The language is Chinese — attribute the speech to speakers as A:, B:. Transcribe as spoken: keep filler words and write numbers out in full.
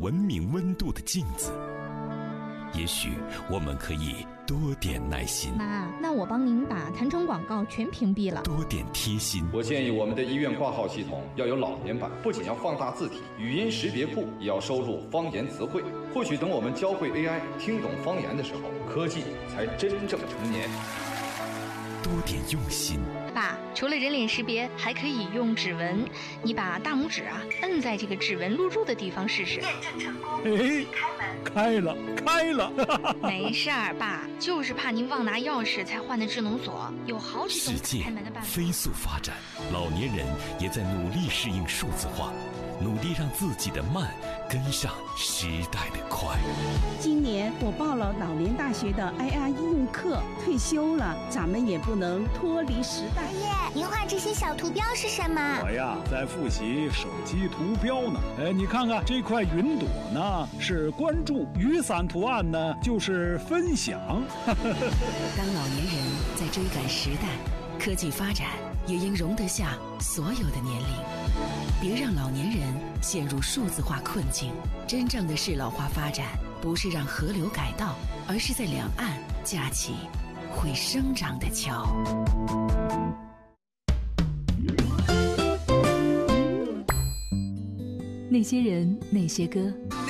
A: 文明温度的镜子。也许我们可以多点耐心。
B: 妈，那我帮您把弹窗广告全屏蔽了。
A: 多点贴心。
C: 我建议我们的医院挂号系统要有老年版，不仅要放大字体，语音识别库也要收录方言词汇。或许等我们教会 A I 听懂方言的时候，科技才真正成年。
A: 多点用心。
B: 爸，除了人脸识别，还可以用指纹。你把大拇指啊摁在这个指纹录入的地方试试。
D: 验证成功。
E: 哎，开门。开了，开了。
B: 没事儿，爸，就是怕您忘拿钥匙才换的智能锁，有好几种开门的办法。
A: 世界飞速发展，老年人也在努力适应数字化，努力让自己的慢跟上时代的快。
F: 今年我报了老年大学的 I R 应用课，退休了，咱们也不能脱离时代。
D: 爷爷，您画这些小图标是什么？
E: 我呀，在复习手机图标呢。哎，你看看这块云朵呢，是关注；雨伞图案呢，就是分享。
G: 当老年人在追赶时代，科技发展也应容得下所有的年龄。别让老年人陷入数字化困境。真正的适老化发展，不是让河流改道，而是在两岸架起会生长的桥。
H: 那些人，那些歌，